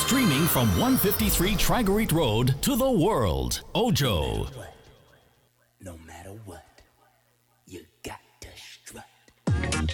Streaming from 153 Tragarit Road to the world, Ojo. No matter what.